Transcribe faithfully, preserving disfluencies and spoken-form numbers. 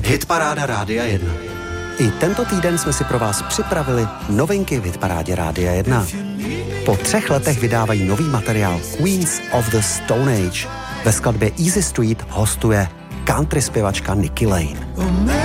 Hitparáda Rádia jedna. I tento týden jsme si pro vás připravili novinky v Hitparádě Rádia jedna. Po třech letech vydávají nový materiál Queens of the Stone Age. Ve skladbě Easy Street hostuje country zpěvačka Nikki Lane.